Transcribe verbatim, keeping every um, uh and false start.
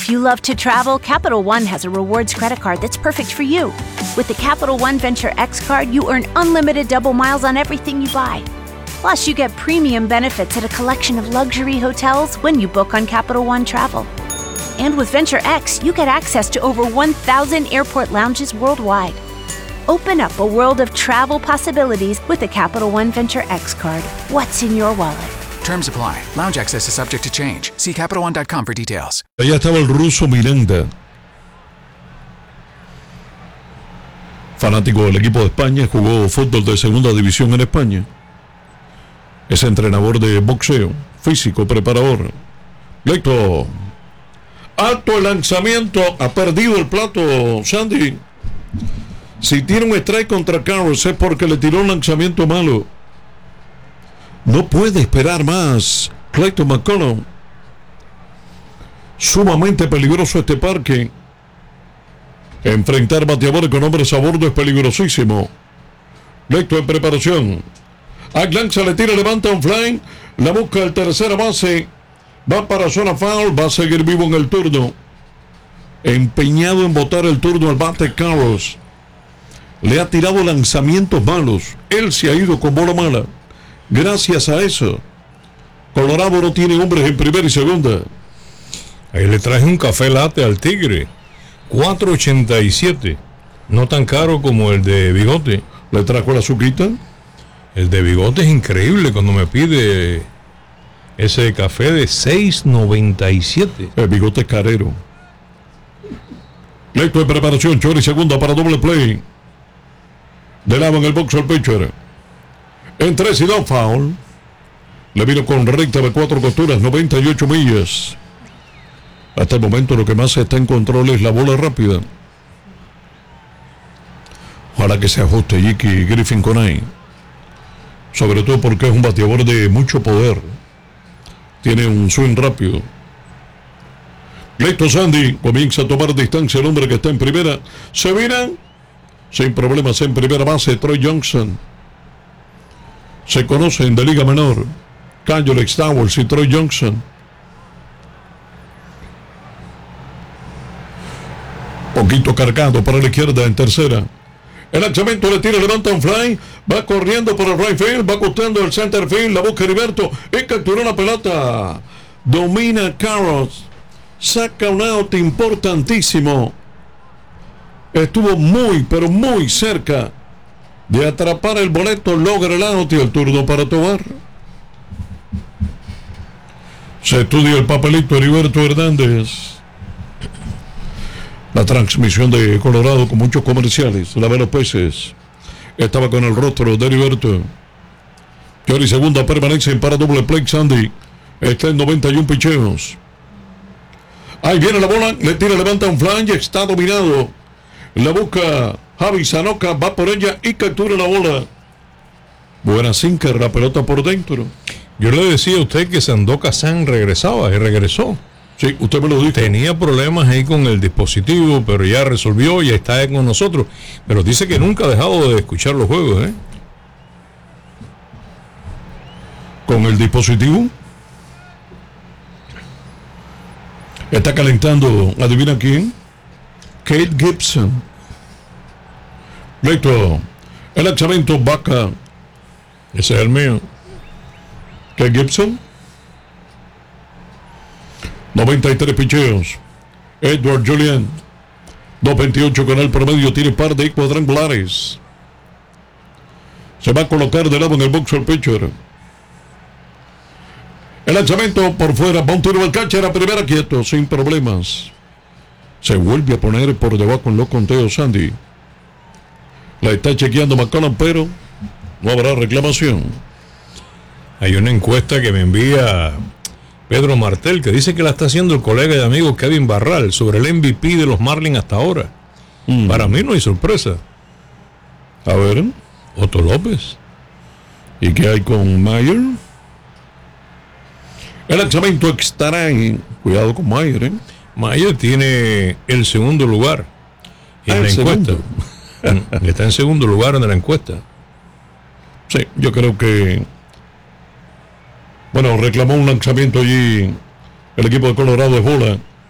If you love to travel, Capital One has a rewards credit card that's perfect for you. With the Capital One Venture X card, you earn unlimited double miles on everything you buy. Plus, you get premium benefits at a collection of luxury hotels when you book on Capital One Travel. And with Venture X, you get access to over one thousand airport lounges worldwide. Open up a world of travel possibilities with the Capital One Venture X card. What's in your wallet? Terms apply. Lounge access is subject to change. See Capital One dot com for details. Allá estaba el ruso Miranda, fanático del equipo de España, jugó fútbol de segunda división en España. Es entrenador de boxeo, físico, preparador. Lecto. Alto el lanzamiento. Ha perdido el plato, Sandy. Si tiene un strike contra Carlos es porque le tiró un lanzamiento malo. No puede esperar más Clayton McCollum. Sumamente peligroso este parque. Enfrentar bateadores con hombres a bordo es peligrosísimo. Lecto en preparación. Aglanza le tira, levanta un fly. La busca el tercera base. Va para zona foul. Va a seguir vivo en el turno. Empeñado en botar el turno al bate Carlos. Le ha tirado lanzamientos malos. Él se ha ido con bola mala. Gracias a eso, Colorado no tiene hombres en primera y segunda. Ahí le traje un café latte al Tigre. cuatro ochenta y siete. No tan caro como el de Bigote. ¿Le trajo la azuquita? El de Bigote es increíble cuando me pide ese café de seis noventa y siete. El Bigote es carero. Lecto en preparación. Chori segunda para doble play. De lado en el box al pitcher. En tres y dos foul. Le vino con recta de cuatro costuras, noventa y ocho millas. Hasta el momento lo que más está en control es la bola rápida. Ojalá que se ajuste Jiki Griffin con ahí. Sobre todo porque es un bateador de mucho poder. Tiene un swing rápido. Listo, Sandy. Comienza a tomar distancia el hombre que está en primera. Se viran sin problemas en primera base Troy Johnson. Se conocen de Liga Menor. Kyle Lex Towers y Troy Johnson. Poquito cargado para la izquierda en tercera. El lanzamiento le tira, levanta un fly. Va corriendo por el right field. Va costeando el center field. La busca Heriberto. Y capturó la pelota. Domina Carlos. Saca un out importantísimo. Estuvo muy, pero muy cerca de atrapar el boleto. Logra el out y el turno para Tobar. Se estudia el papelito Heriberto Hernández. La transmisión de Colorado con muchos comerciales. La de los peces. Estaba con el rostro de Heriberto. Chori segunda permanece para doble play. Sandy está en noventa y uno picheos. Ahí viene la bola. Le tira, levanta un flange. Está dominado. La busca Javi Sanoca. Va por ella y captura la bola. Buena sinker. La pelota por dentro. Yo le decía a usted que Sandoka San regresaba y regresó. Sí, usted me lo dijo. Tenía problemas ahí con el dispositivo, pero ya resolvió y está ahí con nosotros. Pero dice que nunca ha dejado de escuchar los juegos, ¿eh? ¿Con el dispositivo? Está calentando, ¿adivina quién? Kate Gibson. Listo. El lanzamiento Vaca. Ese es el mío. Kate Gibson. noventa y tres picheos. Edward Julian. dos veintiocho con el promedio. Tiene par de cuadrangulares. Se va a colocar de lado en el box al pitcher. El lanzamiento por fuera. Va un tiro al catcher a primera quieto. Sin problemas. Se vuelve a poner por debajo en los conteos Sandy. La está chequeando McCollum, pero no habrá reclamación. Hay una encuesta que me envía Pedro Martel, que dice que la está haciendo el colega y amigo Kevin Barral sobre el M V P de los Marlins hasta ahora. Mm. Para mí no hay sorpresa. A ver. Otto López. ¿Y qué hay con Mayer? El lanzamiento extraño. Cuidado con Mayer, ¿eh? Mayer tiene el segundo lugar en ah, la encuesta. Está en segundo lugar en la encuesta. Sí, yo creo que... Bueno, reclamó un lanzamiento allí el equipo de Colorado de bola.